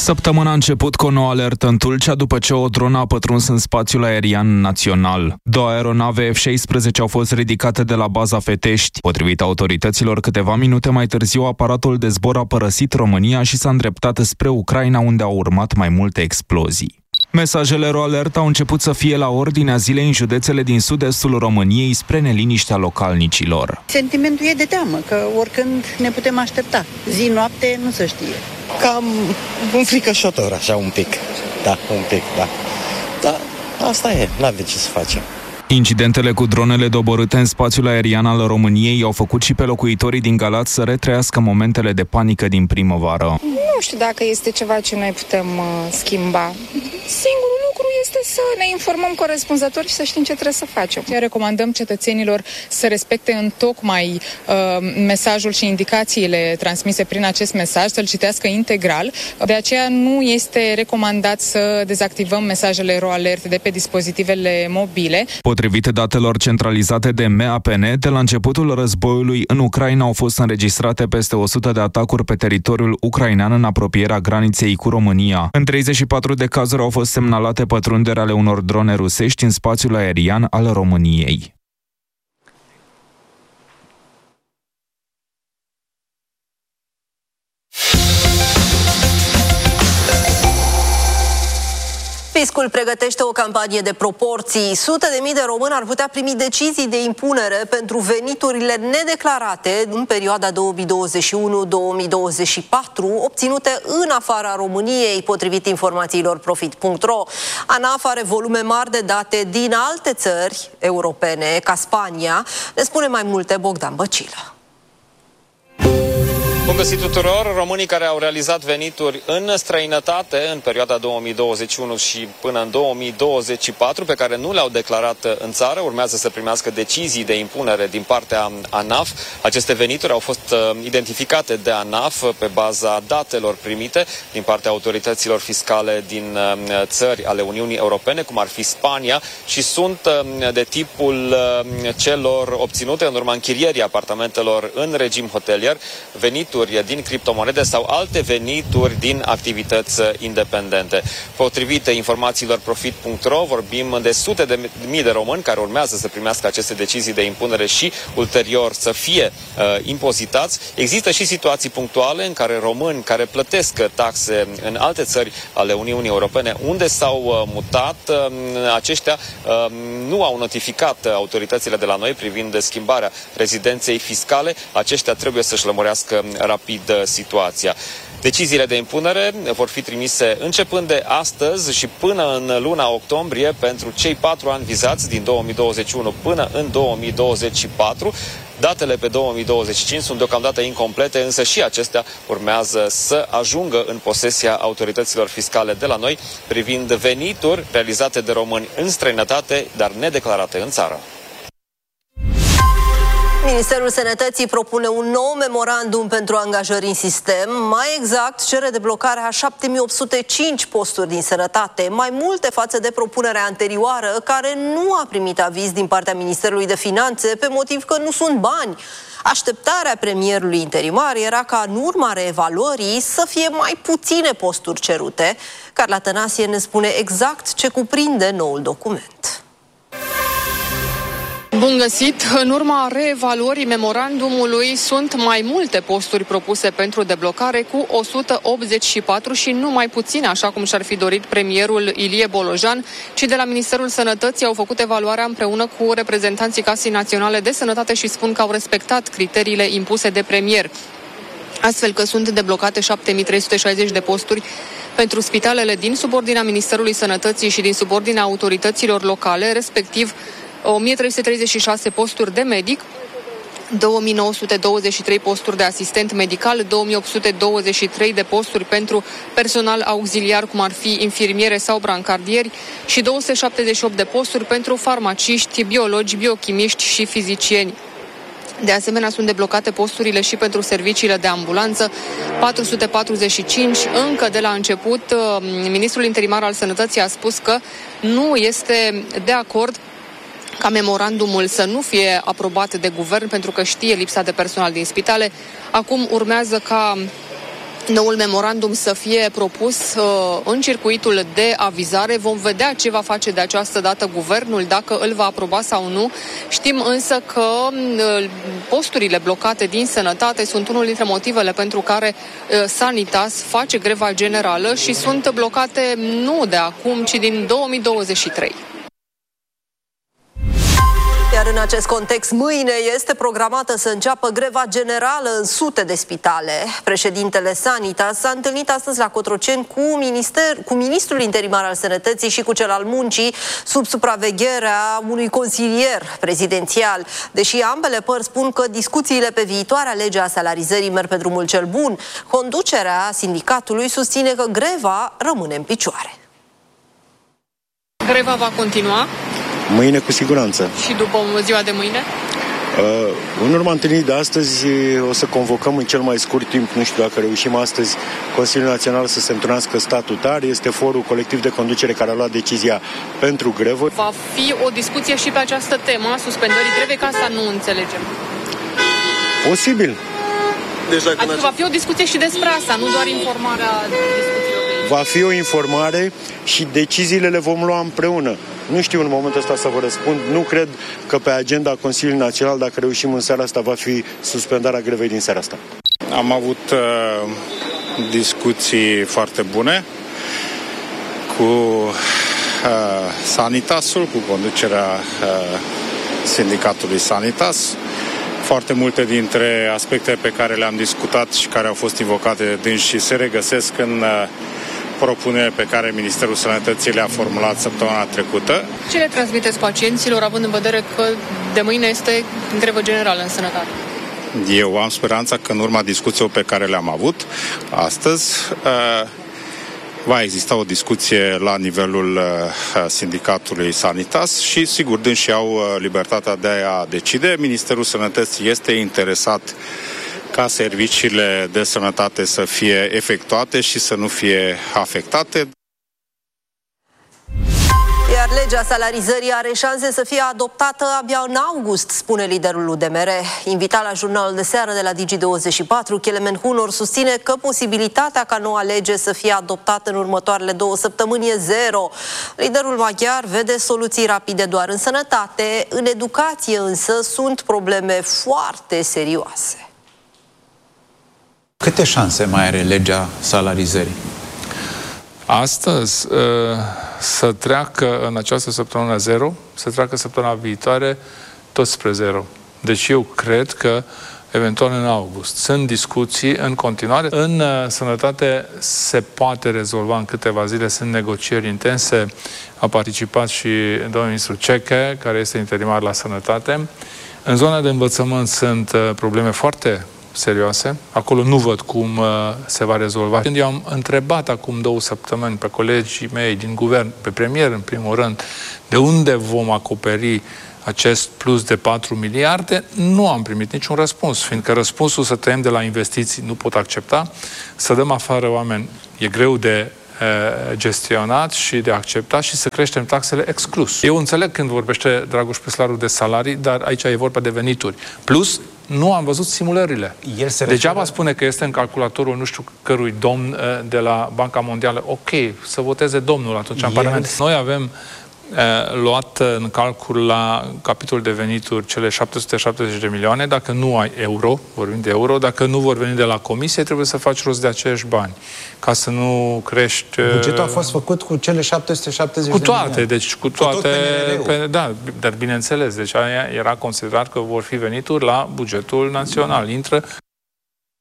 Săptămâna a început cu o nouă alertă în Tulcea după ce o dronă a pătruns în spațiul aerian național. 2 aeronave F-16 au fost ridicate de la baza Fetești. Potrivit autorităților, câteva minute mai târziu, aparatul de zbor a părăsit România și s-a îndreptat spre Ucraina, unde au urmat mai multe explozii. Mesajele RoAlert au început să fie la ordinea zilei în județele din sud-estul României spre neliniștea localnicilor. Sentimentul e de teamă, că oricând ne putem aștepta. Zi-noapte nu se știe. Cam înfricoșător, așa un pic. Da. Dar asta e, n-avem ce să facem. Incidentele cu dronele doborâte în spațiul aerian al României au făcut și pe locuitorii din Galați să retrăiască momentele de panică din primăvară. Nu știu dacă este ceva ce noi putem schimba. Singurul lucru este să ne informăm corespunzător și să știm ce trebuie să facem. Recomandăm cetățenilor să respecte întocmai mesajul și indicațiile transmise prin acest mesaj, să-l citească integral. De aceea nu este recomandat să dezactivăm mesajele RoAlert de pe dispozitivele mobile. Potrivit datelor centralizate de MAPN, de la începutul războiului în Ucraina au fost înregistrate peste 100 de atacuri pe teritoriul ucrainean în apropierea graniței cu România. În 34 de cazuri au fost semnalate pătrunderi ale unor drone rusești în spațiul aerian al României. Fiscul pregătește o campanie de proporții. Sute de mii de români ar putea primi decizii de impunere pentru veniturile nedeclarate în perioada 2021-2024, obținute în afara României, potrivit informațiilor Profit.ro. ANAF are volume mari de date din alte țări europene, ca Spania. Ne spune mai multe Bogdan Băcilă. Bun găsit tuturor! Românii care au realizat venituri în străinătate în perioada 2021 și până în 2024, pe care nu le-au declarat în țară, urmează să primească decizii de impunere din partea ANAF. Aceste venituri au fost identificate de ANAF pe baza datelor primite din partea autorităților fiscale din țări ale Uniunii Europene, cum ar fi Spania, și sunt de tipul celor obținute în urma închirierii apartamentelor în regim hotelier, venituri din criptomonede sau alte venituri din activități independente. Potrivit informațiilor Profit.ro, vorbim de sute de mii de români care urmează să primească aceste decizii de impunere și ulterior să fie impozitați. Există și situații punctuale în care români care plătesc taxe în alte țări ale Uniunii Europene unde s-au mutat, aceștia nu au notificat autoritățile de la noi privind schimbarea rezidenței fiscale. Aceștia trebuie să-și lămurească rapid situația. Deciziile de impunere vor fi trimise începând de astăzi și până în luna octombrie pentru cei 4 ani vizați din 2021 până în 2024. Datele pe 2025 sunt deocamdată incomplete, însă și acestea urmează să ajungă în posesia autorităților fiscale de la noi privind venituri realizate de români în străinătate, dar nedeclarate în țară. Ministerul Sănătății propune un nou memorandum pentru angajări în sistem. Mai exact, cere deblocarea a 7805 posturi din sănătate, mai multe față de propunerea anterioară, care nu a primit aviz din partea Ministerului de Finanțe, pe motiv că nu sunt bani. Așteptarea premierului interimar era ca în urma reevaluării să fie mai puține posturi cerute. Carla Tănasie ne spune exact ce cuprinde noul document. Bun găsit! În urma reevaluării memorandumului sunt mai multe posturi propuse pentru deblocare cu 184 și nu mai puține, așa cum și-ar fi dorit premierul Ilie Bolojan, ci de la Ministerul Sănătății au făcut evaluarea împreună cu reprezentanții Casei Naționale de Sănătate și spun că au respectat criteriile impuse de premier. Astfel că sunt deblocate 7360 de posturi pentru spitalele din subordinea Ministerului Sănătății și din subordinea autorităților locale, respectiv 1336 posturi de medic, 2923 posturi de asistent medical, 2823 de posturi pentru personal auxiliar, cum ar fi infirmiere sau brancardieri, și 278 de posturi pentru farmaciști, biologi, biochimiști și fizicieni. De asemenea, sunt deblocate posturile și pentru serviciile de ambulanță, 445. Încă de la început, ministrul interimar al Sănătății a spus că nu este de acord ca memorandumul să nu fie aprobat de guvern pentru că știe lipsa de personal din spitale. Acum urmează ca noul memorandum să fie propus în circuitul de avizare. Vom vedea ce va face de această dată guvernul, dacă îl va aproba sau nu. Știm însă că posturile blocate din sănătate sunt unul dintre motivele pentru care Sanitas face greva generală și sunt blocate nu de acum, ci din 2023. Iar în acest context, mâine este programată să înceapă greva generală în sute de spitale. Președintele Sanitas s-a întâlnit astăzi la Cotroceni cu ministrul interimar al Sănătății și cu cel al Muncii, sub supravegherea unui consilier prezidențial. Deși ambele părți spun că discuțiile pe viitoarea lege a salarizării merg pe drumul cel bun, conducerea sindicatului susține că greva rămâne în picioare. Greva va continua? Mâine cu siguranță. Și după ziua de mâine? În urma întâlnirii de astăzi o să convocăm în cel mai scurt timp, nu știu dacă reușim astăzi, Consiliul Național să se întrunească statutar. Este forul colectiv de conducere care a luat decizia pentru grevă. Va fi o discuție și pe această temă a suspendării grevei, că asta nu înțelegem. Posibil. Adică va fi o discuție și despre asta, nu doar informarea discuțiilor. Va fi o informare și deciziile le vom lua împreună. Nu știu în momentul ăsta să vă răspund. Nu cred că pe agenda Consiliului Național, dacă reușim în seara asta, va fi suspendarea grevei din seara asta. Am avut discuții foarte bune cu Sanitasul, cu conducerea sindicatului Sanitas. Foarte multe dintre aspecte pe care le-am discutat și care au fost invocate de dânsii se regăsesc în propuneri pe care Ministerul Sănătății le-a formulat săptămâna trecută. Ce le transmiteți pacienților, având în vedere că de mâine este grevă generală în sănătate? Eu am speranța că în urma discuțiilor pe care le-am avut astăzi va exista o discuție la nivelul sindicatului Sanitas și, sigur, dânsii au libertatea de a decide. Ministerul Sănătății este interesat ca serviciile de sănătate să fie efectuate și să nu fie afectate. Iar legea salarizării are șanse să fie adoptată abia în august, spune liderul UDMR. Invitat la jurnalul de seară de la Digi24, Kelemen Hunor susține că posibilitatea ca noua lege să fie adoptată în următoarele 2 săptămâni e zero. Liderul maghiar vede soluții rapide doar în sănătate, în educație însă sunt probleme foarte serioase. Câte șanse mai are legea salarizării? Astăzi să treacă în această săptămână 0, să treacă săptămâna viitoare tot spre 0. Deci eu cred că eventual în august. Sunt discuții în continuare. În sănătate se poate rezolva în câteva zile, sunt negocieri intense. A participat și domnul ministru Ceche, care este interimar la sănătate. În zona de învățământ sunt probleme foarte serioase. Acolo nu văd cum se va rezolva. Când eu am întrebat acum 2 săptămâni pe colegii mei din guvern, pe premier în primul rând, de unde vom acoperi acest plus de 4 miliarde, nu am primit niciun răspuns, fiindcă răspunsul să tăiem de la investiții nu pot accepta, să dăm afară oameni e greu de gestionat și de acceptat și să creștem taxele exclus. Eu înțeleg când vorbește Dragoș Păslaru de salarii, dar aici e vorba de venituri. Plus, nu am văzut simulările. Degeaba spune că este în calculatorul nu știu cărui domn de la Banca Mondială. Ok, să voteze domnul atunci în Parlament. Noi avem luat în calcul la capitolul de venituri cele 770 de milioane, dacă nu ai euro, vorbim de euro, dacă nu vor veni de la comisie, trebuie să faci rost de acești bani, ca să nu crești... Bugetul a fost făcut cu cele 770 cu toate, de milioane. Deci cu toate... Da, dar bineînțeles, deci aia era considerat că vor fi venituri la bugetul național. Intră